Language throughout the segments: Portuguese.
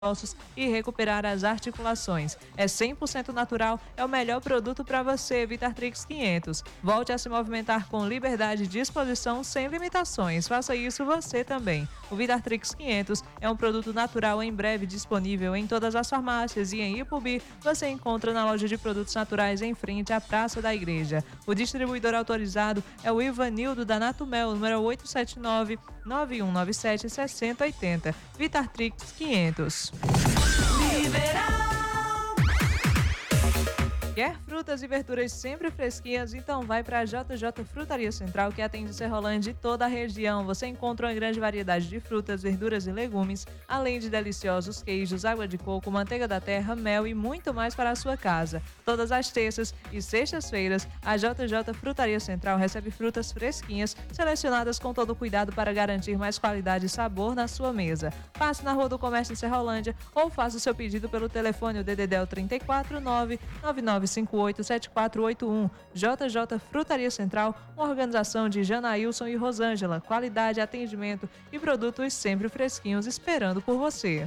ossos e recuperar as articulações. É 100% natural, é o melhor produto para você. Vitartrix 500. Volte a se movimentar com liberdade e disposição sem limitações. Faça isso você também. O Vitartrix 500 é um produto natural em breve disponível em todas as farmácias e em Ipubi você encontra na loja de produtos naturais em frente à Praça da Igreja. O distribuidor autorizado é o Ivanildo da Natumel, número 879-9197-6080. Vitartrix 500. Quer frutas e verduras sempre fresquinhas? Então vai para a JJ Frutaria Central, que atende Serrolândia e toda a região. Você encontra uma grande variedade de frutas, verduras e legumes, além de deliciosos queijos, água de coco, manteiga da terra, mel e muito mais para a sua casa. Todas as terças e sextas-feiras, a JJ Frutaria Central recebe frutas fresquinhas, selecionadas com todo cuidado para garantir mais qualidade e sabor na sua mesa. Passe na Rua do Comércio em Serrolândia ou faça o seu pedido pelo telefone o DDD 349 9958-7481. JJ Frutaria Central, uma organização de Janaílson e Rosângela. Qualidade, atendimento e produtos sempre fresquinhos esperando por você.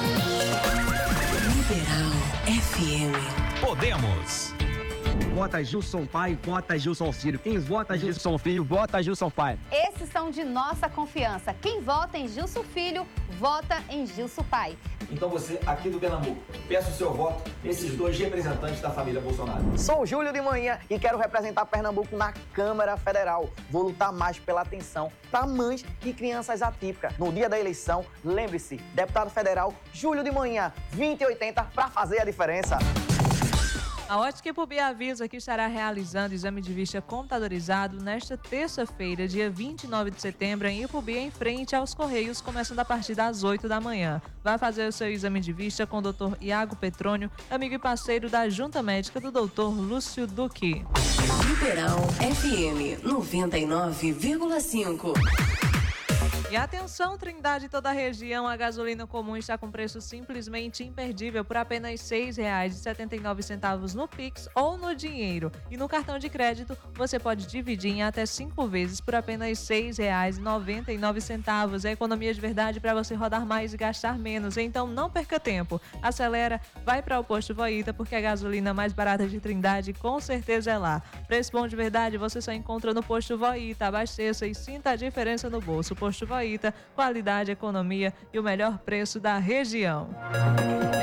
Liberal FM. Podemos. Vota Gilson Pai, vota Gilson Filho. Quem vota Gilson Filho, vota Gilson Pai. Esses são de nossa confiança. Quem vota em Gilson Filho, vota em Gilson Pai. Então você, aqui do Pernambuco, peça o seu voto nesses dois representantes da família Bolsonaro. Sou Júlio de Manhã e quero representar Pernambuco na Câmara Federal. Vou lutar mais pela atenção para mães e crianças atípicas. No dia da eleição, lembre-se, deputado federal Júlio de Manhã, 2080 para fazer a diferença. A Ótica Ipubi avisa que estará realizando exame de vista computadorizado nesta terça-feira, dia 29 de setembro, em Ipubi, em frente aos Correios, começando a partir das 8 da manhã. Vai fazer o seu exame de vista com o Dr. Iago Petrônio, amigo e parceiro da Junta Médica do Dr. Lúcio Duque. Liberal FM 99,5. E atenção, Trindade e toda a região, a gasolina comum está com preço simplesmente imperdível por apenas R$ 6,79 no Pix ou no dinheiro. E no cartão de crédito, você pode dividir em até 5 vezes por apenas R$ 6,99. É economia de verdade para você rodar mais e gastar menos. Então não perca tempo. Acelera, vai para o Posto Voita, porque a gasolina mais barata de Trindade com certeza é lá. Preço bom de verdade você só encontra no Posto Voita. Abasteça e sinta a diferença no bolso. Posto Voita, qualidade, economia e o melhor preço da região.